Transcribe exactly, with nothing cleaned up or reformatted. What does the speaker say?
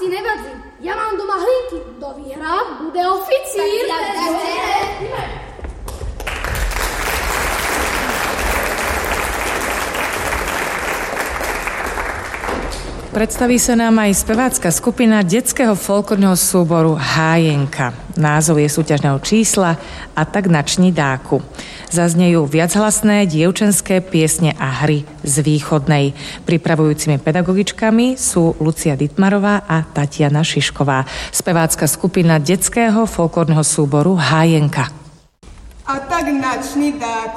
chlapci, nevadí. Ja mám doma hlinky. Kto vyhrá, bude oficír. Predstaví sa nám aj spevácka skupina detského folklórneho súboru Hájenka. Názov je súťažného čísla A tak načni dáku. Zaznejú viachlasné dievčenské piesne a hry z východnej. Pripravujúcimi pedagogičkami sú Lucia Dittmarová a Tatiana Šišková. Spevácka skupina detského folklórneho súboru Hájenka. A tak načni dáku.